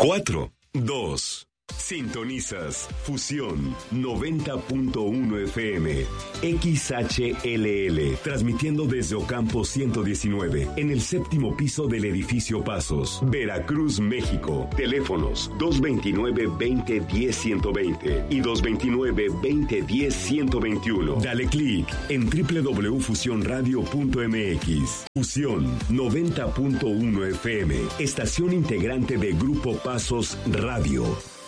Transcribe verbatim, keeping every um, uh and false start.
cuatro, dos. Sintonizas Fusión noventa punto uno F M, X H L L, transmitiendo desde Ocampo ciento diecinueve, en el séptimo piso del edificio Pasos, Veracruz, México. Teléfonos dos veintinueve, veinte, diez, ciento veinte y dos veintinueve, veinte, diez, ciento veintiuno. Dale clic en doble u doble u doble u punto fusión radio punto m x. Fusión noventa punto uno F M, estación integrante de Grupo Pasos Radio.